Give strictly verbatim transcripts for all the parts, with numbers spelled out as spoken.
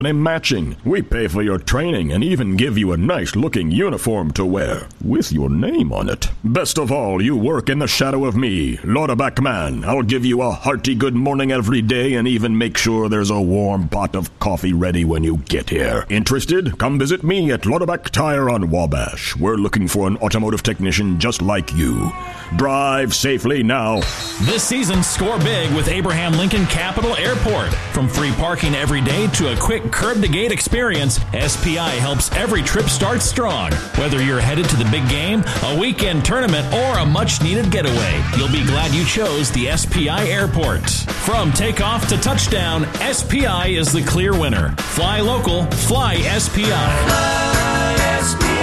matching. We pay for your training and even give you a nice-looking uniform to wear with your name on it. Best of all, you work in the shadow of me, Lauterbach Man. I'll give you a hearty good morning every day and even make sure there's a warm pot of coffee ready when you get here. Interested? Come visit me at Lauterbach Tire on Wabash. We're looking for an automotive technician just like you. Drive safely now. This season, score big with Abraham Lincoln Capital Airport. From free parking every day to a quick curb-to-gate experience, S P I helps every trip start strong. Whether you're headed to the big game, a weekend tournament, or a much-needed getaway, you'll be glad you chose the S P I Airport. From takeoff to touchdown, S P I is the clear winner. Fly local, fly S P I. Fly S P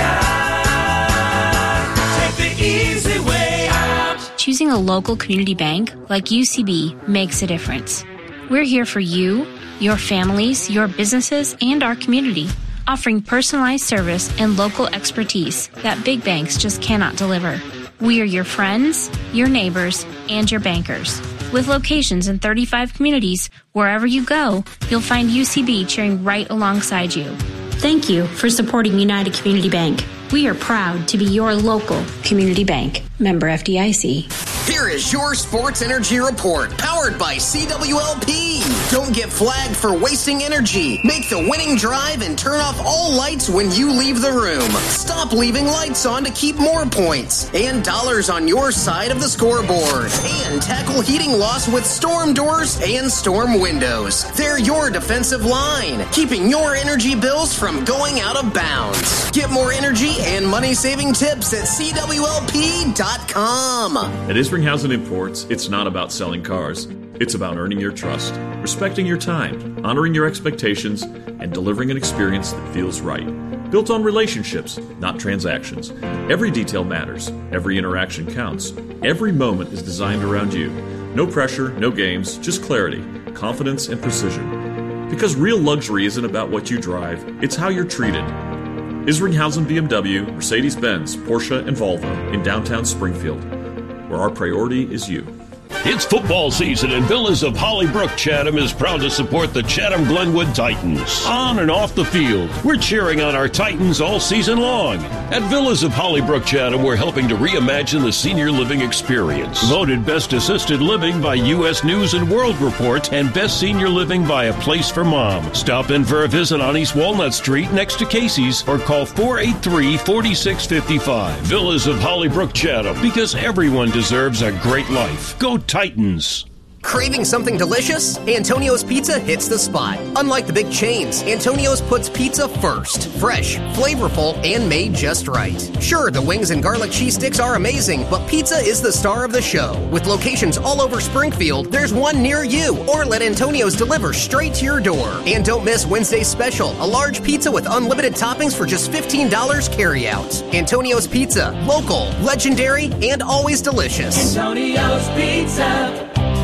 I. Take the easy way out. Choosing a local community bank like U C B makes a difference. We're here for you, your families, your businesses, and our community, offering personalized service and local expertise that big banks just cannot deliver. We are your friends, your neighbors, and your bankers. With locations in thirty-five communities, wherever you go, you'll find U C B cheering right alongside you. Thank you for supporting United Community Bank. We are proud to be your local community bank. Member F D I C. Here is your Sports Energy Report, powered by C W L P. Don't get flagged for wasting energy. Make the winning drive and turn off all lights when you leave the room. Stop leaving lights on to keep more points and dollars on your side of the scoreboard. And tackle heating loss with storm doors and storm windows. They're your defensive line, keeping your energy bills from going out of bounds. Get more energy and money-saving tips at C W L P dot com. At Isringhausen Imports, it's not about selling cars. It's about earning your trust, respecting your time, honoring your expectations, and delivering an experience that feels right. Built on relationships, not transactions. Every detail matters. Every interaction counts. Every moment is designed around you. No pressure, no games, just clarity, confidence, and precision. Because real luxury isn't about what you drive, it's how you're treated. Isringhausen B M W, Mercedes-Benz, Porsche, and Volvo in downtown Springfield, where our priority is you. It's football season, and Villas of Hollybrook Chatham is proud to support the Chatham Glenwood Titans. On and off the field, we're cheering on our Titans all season long. At Villas of Hollybrook Chatham, we're helping to reimagine the senior living experience. Voted Best Assisted Living by U S News and World Report and Best Senior Living by A Place for Mom. Stop in for a visit on East Walnut Street next to Casey's or call four eight three, four six five five. Villas of Hollybrook Chatham, because everyone deserves a great life. Go Titans. Craving something delicious? Antonio's Pizza hits the spot. Unlike the big chains, Antonio's puts pizza first. Fresh, flavorful, and made just right. Sure, the wings and garlic cheese sticks are amazing, but pizza is the star of the show. With locations all over Springfield, there's one near you. Or let Antonio's deliver straight to your door. And don't miss Wednesday's special, a large pizza with unlimited toppings for just fifteen dollars carry out. Antonio's Pizza, local, legendary, and always delicious. Antonio's Pizza.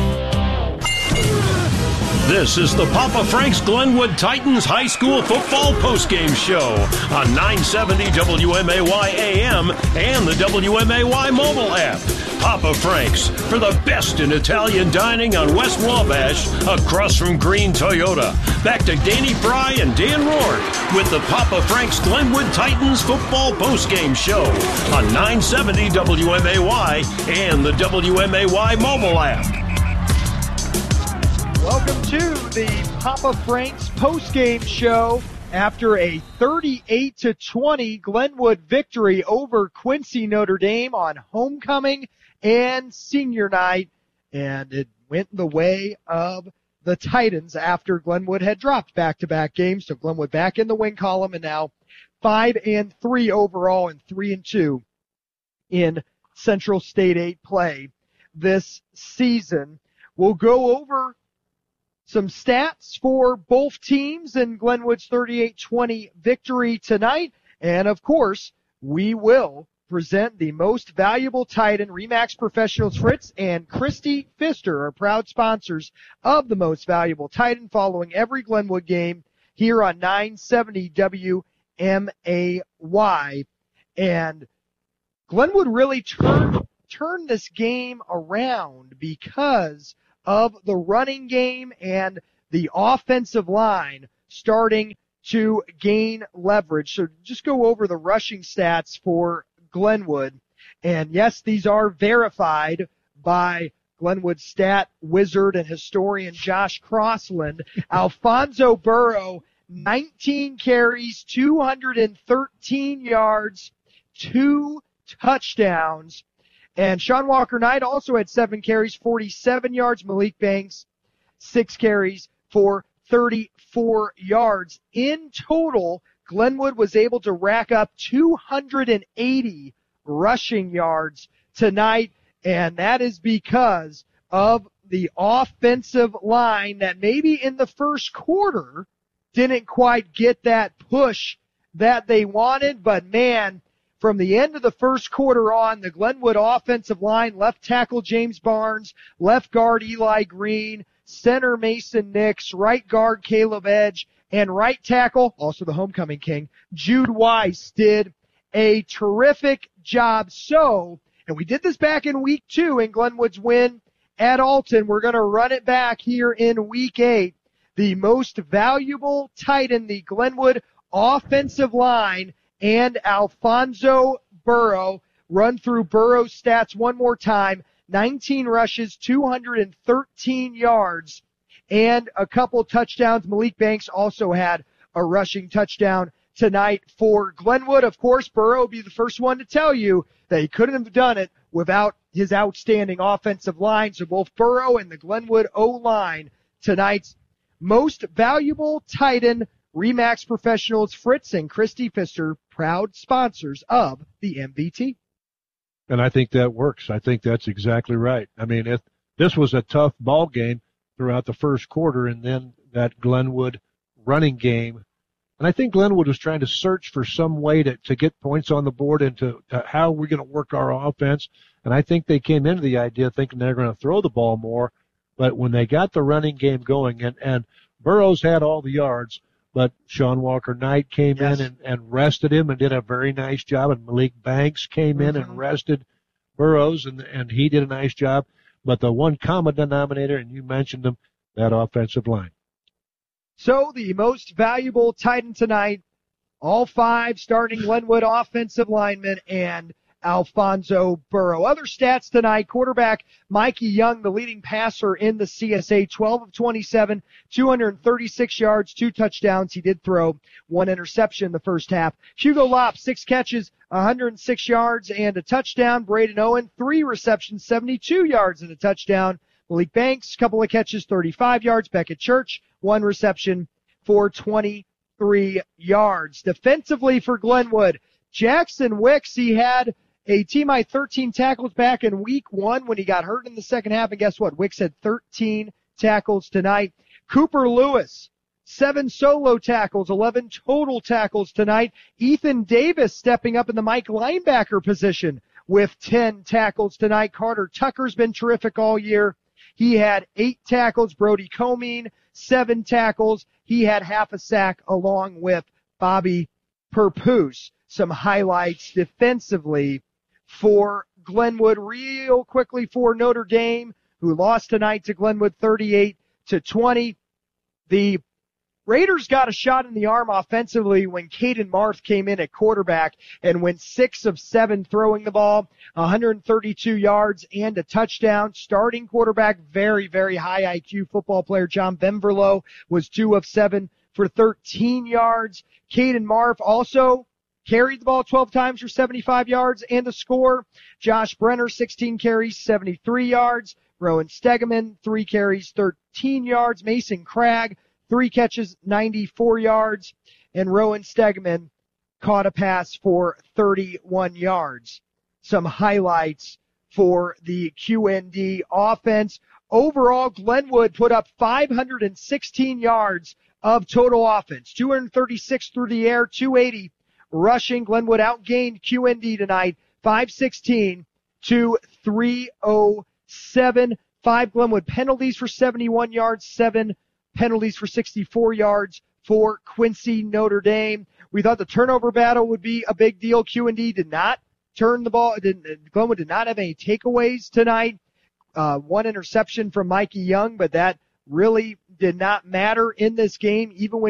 This is the Papa Frank's Glenwood Titans High School Football Postgame Show on nine seventy W M A Y A M and the W M A Y mobile app. Papa Frank's, for the best in Italian dining on West Wabash, across from Green Toyota. Back to Danny Fry and Dan Rourke with the Papa Frank's Glenwood Titans Football Postgame Show on nine seventy W M A Y and the W M A Y mobile app. Welcome to the Papa Frank's postgame show after a thirty-eight to twenty Glenwood victory over Quincy Notre Dame on homecoming and senior night. And it went the way of the Titans after Glenwood had dropped back-to-back games. So Glenwood back in the win column and now five and three overall and three and two in Central State eight play this season. We'll go over some stats for both teams in Glenwood's thirty-eight twenty victory tonight. And, of course, we will present the Most Valuable Titan. Remax Professionals Fritz and Christy Pfister are proud sponsors of the Most Valuable Titan following every Glenwood game here on nine seventy W M A Y. And Glenwood really turned, turned this game around because of the running game and the offensive line starting to gain leverage. So just go over the rushing stats for Glenwood. And yes, these are verified by Glenwood stat wizard and historian Josh Crossland. Alfonso Burrow, nineteen carries, two hundred thirteen yards, two touchdowns. And Sean Walker Knight also had seven carries, forty-seven yards. Malik Banks, six carries for thirty-four yards. In total, Glenwood was able to rack up two hundred eighty rushing yards tonight, and that is because of the offensive line that maybe in the first quarter didn't quite get that push that they wanted, but man, from the end of the first quarter on, the Glenwood offensive line, left tackle James Barnes, left guard Eli Green, center Mason Nix, right guard Caleb Edge, and right tackle, also the homecoming king, Jude Weiss, did a terrific job. So, and we did this back in week two in Glenwood's win at Alton. We're going to run it back here in week eight. The most valuable tight end, the Glenwood offensive line, and Alfonso Burrow. Run through Burrow's stats one more time. nineteen rushes, two hundred thirteen yards, and a couple touchdowns. Malik Banks also had a rushing touchdown tonight for Glenwood. Of course, Burrow will be the first one to tell you that he couldn't have done it without his outstanding offensive line. So both Burrow and the Glenwood O-line, tonight's most valuable tight end. Remax Professionals, Fritz and Christy Pfister, proud sponsors of the M V T. And I think that works. I think that's exactly right. I mean, if this was a tough ball game throughout the first quarter, and then that Glenwood running game. And I think Glenwood was trying to search for some way to, to get points on the board and to, to how we're going to work our offense. And I think they came into the idea thinking they're going to throw the ball more. But when they got the running game going, and, and Burroughs had all the yards, but Sean Walker Knight came yes. in and, and rested him and did a very nice job. And Malik Banks came mm-hmm. in and rested Burroughs, and, and he did a nice job. But the one common denominator, and you mentioned him, that offensive line. So the most valuable tight end tonight, all five starting Glenwood offensive linemen, and Alfonso Burrow. Other stats tonight, quarterback Mikey Young, the leading passer in the C S A, twelve of twenty-seven, two hundred thirty-six yards, two touchdowns. He did throw one interception in the first half. Hugo Lopp, six catches, one hundred six yards and a touchdown. Braden Owen, three receptions, seventy-two yards and a touchdown. Malik Banks, couple of catches, thirty-five yards. Beckett Church, one reception for twenty-three yards. Defensively for Glenwood, Jackson Wicks, he had a team-high thirteen tackles back in week one when he got hurt in the second half. And guess what? Wicks had thirteen tackles tonight. Cooper Lewis, seven solo tackles, eleven total tackles tonight. Ethan Davis stepping up in the Mike linebacker position with ten tackles tonight. Carter Tucker's been terrific all year. He had eight tackles. Brody Comine, seven tackles. He had half a sack along with Bobby Perpuse. Some highlights defensively for Glenwood. Real quickly for Notre Dame, who lost tonight to Glenwood thirty-eight to twenty. The Raiders got a shot in the arm offensively when Caden Marth came in at quarterback and went six of seven throwing the ball, one hundred thirty-two yards and a touchdown. Starting quarterback, very, very high I Q football player John Benverlo was two of seven for thirteen yards. Caden Marth also carried the ball twelve times for seventy-five yards and a score. Josh Brenner, sixteen carries, seventy-three yards. Rowan Stegeman, three carries, thirteen yards. Mason Cragg, three catches, ninety-four yards. And Rowan Stegeman caught a pass for thirty-one yards. Some highlights for the Q N D offense. Overall, Glenwood put up five hundred sixteen yards of total offense, two hundred thirty-six through the air, two eighty rushing. Glenwood outgained Q N D tonight, five sixteen to three oh seven. Five Glenwood penalties for seventy-one yards, seven penalties for sixty-four yards for Quincy Notre Dame. We thought the turnover battle would be a big deal. Q N D did not turn the ball. Didn't, Glenwood did not have any takeaways tonight. Uh, one interception from Mikey Young, but that really did not matter in this game. Even when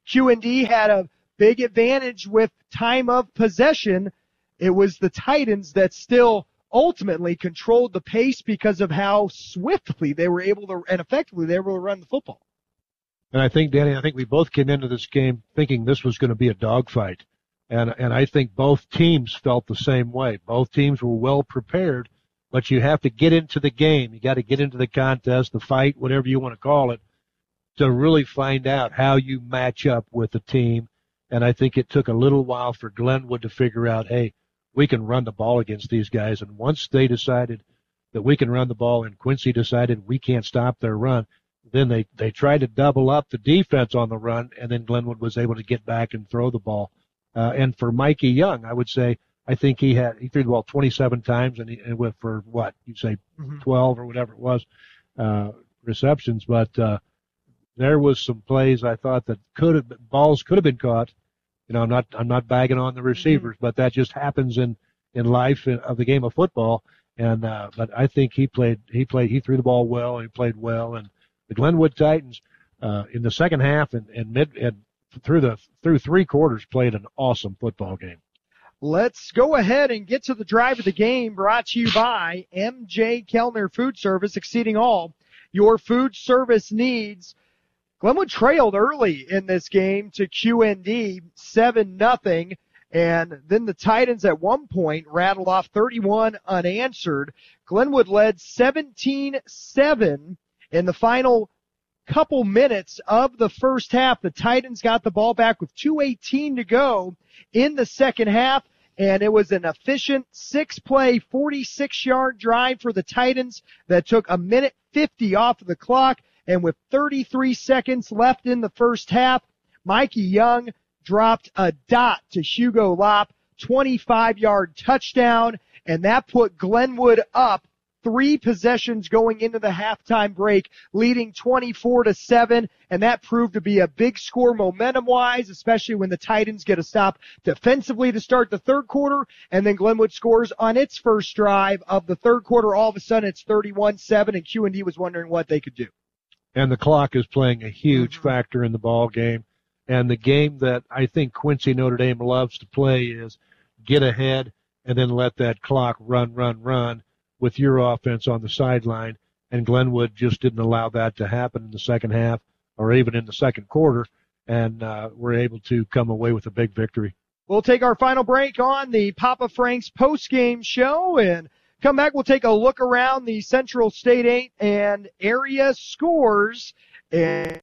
Q and D had a big advantage with time of possession. It was the Titans that still ultimately controlled the pace because of how swiftly they were able to, and effectively they were able to run the football. And I think, Danny, I think we both came into this game thinking this was going to be a dogfight. And, and I think both teams felt the same way. Both teams were well prepared, but you have to get into the game. You got to get into the contest, the fight, whatever you want to call it, to really find out how you match up with the team. And I think it took a little while for Glenwood to figure out, hey, we can run the ball against these guys. And once they decided that we can run the ball and Quincy decided we can't stop their run, then they, they tried to double up the defense on the run, and then Glenwood was able to get back and throw the ball. Uh, and for Mikey Young, I would say, I think he had, he threw the ball twenty-seven times and he and went for what, you say Mm-hmm. twelve or whatever it was, uh, receptions. But, uh, there was some plays I thought that could have been, balls could have been caught. You know, I'm not, I'm not bagging on the receivers, mm-hmm. but that just happens in, in life of the game of football. And, uh, but I think he played, he played, he threw the ball well and he played well. And the Glenwood Titans, uh, in the second half and, and mid, and through the, through three quarters played an awesome football game. Let's go ahead and get to the drive of the game, brought to you by M J Kellner Food Service, exceeding all your food service needs. Glenwood trailed early in this game to Q and D, seven nothing, and then the Titans at one point rattled off thirty-one unanswered. Glenwood led seventeen seven in the final couple minutes of the first half. The Titans got the ball back with two eighteen to go in the second half, and it was an efficient six-play, forty-six-yard drive for the Titans that took a minute fifty off of the clock. And with thirty-three seconds left in the first half, Mikey Young dropped a dot to Hugo Lopp, twenty-five-yard touchdown, and that put Glenwood up three possessions going into the halftime break, leading twenty-four to seven, and that proved to be a big score momentum-wise, especially when the Titans get a stop defensively to start the third quarter, and then Glenwood scores on its first drive of the third quarter. All of a sudden, it's thirty-one seven, and Q and D was wondering what they could do. And the clock is playing a huge mm-hmm. factor in the ball game. And the game that I think Quincy Notre Dame loves to play is get ahead and then let that clock run, run, run with your offense on the sideline. And Glenwood just didn't allow that to happen in the second half or even in the second quarter. And uh, we're able to come away with a big victory. We'll take our final break on the Papa Frank's post-game show and come back. We'll take a look around the Central State eight and area scores and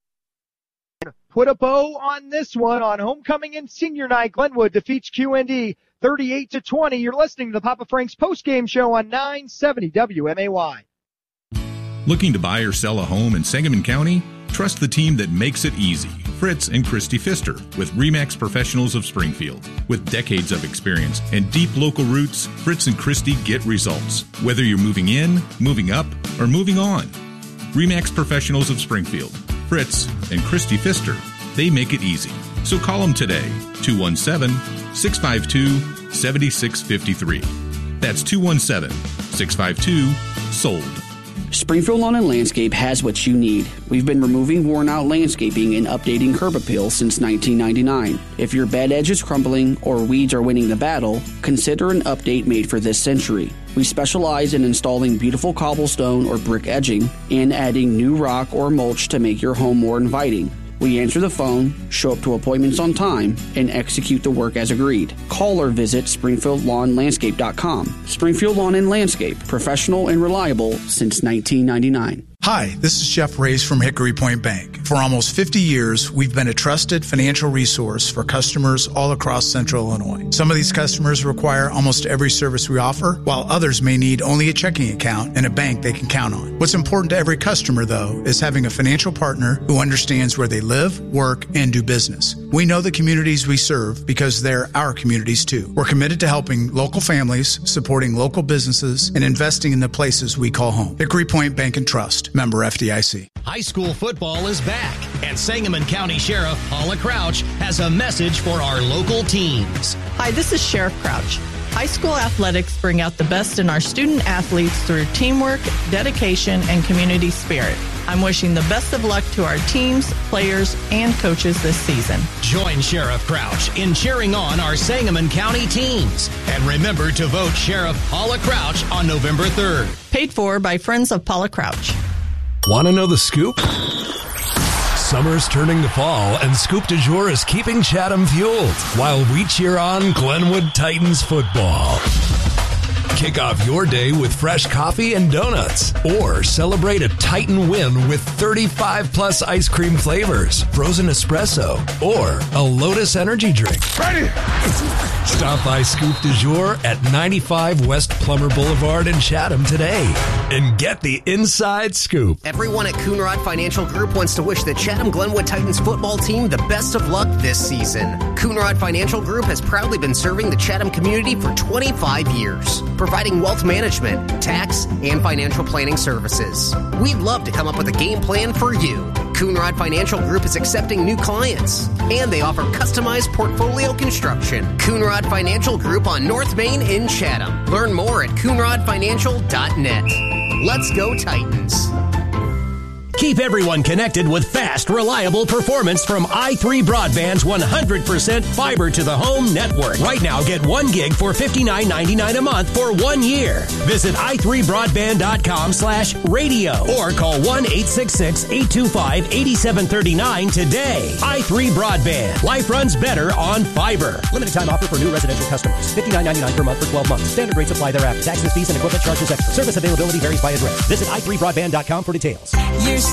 put a bow on this one on homecoming and senior night. Glenwood defeats Q and D thirty-eight to twenty. You're listening to the Papa Frank's post-game show on nine seventy W M A Y. Looking to buy or sell a home in Sangamon County? Trust the team that makes it easy. Fritz and Christy Pfister with RE/MAX Professionals of Springfield. With decades of experience and deep local roots, Fritz and Christy get results. Whether you're moving in, moving up, or moving on. RE/MAX Professionals of Springfield. Fritz and Christy Pfister. They make it easy. So call them today. two one seven, six five two, seven six five three. That's two one seven, six five two, SOLD. Springfield Lawn and Landscape has what you need. We've been removing worn-out landscaping and updating curb appeal since nineteen ninety-nine. If your bed edge is crumbling or weeds are winning the battle, consider an update made for this century. We specialize in installing beautiful cobblestone or brick edging and adding new rock or mulch to make your home more inviting. We answer the phone, show up to appointments on time, and execute the work as agreed. Call or visit springfield lawn landscape dot com. Springfield Lawn and Landscape, professional and reliable since nineteen ninety-nine. Hi, this is Jeff Reyes from Hickory Point Bank. For almost fifty years, we've been a trusted financial resource for customers all across Central Illinois. Some of these customers require almost every service we offer, while others may need only a checking account and a bank they can count on. What's important to every customer, though, is having a financial partner who understands where they live, work, and do business. We know the communities we serve because they're our communities, too. We're committed to helping local families, supporting local businesses, and investing in the places we call home. Hickory Point Bank and Trust. Member F D I C. High school football is back, and Sangamon County Sheriff Paula Crouch has a message for our local teams. Hi, this is Sheriff Crouch. High school athletics bring out the best in our student athletes through teamwork, dedication, and community spirit. I'm wishing the best of luck to our teams, players, and coaches this season. Join Sheriff Crouch in cheering on our Sangamon County teams. And remember to vote Sheriff Paula Crouch on November third. Paid for by Friends of Paula Crouch. Want to know the scoop? Summer's turning to fall, and Scoop du Jour is keeping Chatham fueled while we cheer on Glenwood Titans football. Kick off your day with fresh coffee and donuts, or celebrate a Titan win with thirty-five plus ice cream flavors, frozen espresso, or a Lotus energy drink. Ready! Stop by Scoop du Jour at ninety-five West Plummer Boulevard in Chatham today and get the inside scoop. Everyone at Coonrod Financial Group wants to wish the Chatham Glenwood Titans football team the best of luck this season. Coonrod Financial Group has proudly been serving the Chatham community for twenty-five years, providing wealth management, tax, and financial planning services. We'd love to come up with a game plan for you. Coonrod Financial Group is accepting new clients, and they offer customized portfolio construction. Coonrod Financial Group on North Main in Chatham. Learn more at coonrod financial dot net. Let's go Titans. Keep everyone connected with fast, reliable performance from i three Broadband's one hundred percent fiber to the home network. Right now, get one gig for fifty-nine ninety-nine a month for one year. Visit i three broadband dot com slash radio or call one eight six six, eight two five, eight seven three nine today. i three Broadband. Life runs better on fiber. Limited time offer for new residential customers. fifty-nine ninety-nine per month for twelve months. Standard rates apply thereafter. Taxes, fees, and equipment charges extra. Service availability varies by address. Visit i three broadband dot com for details. You're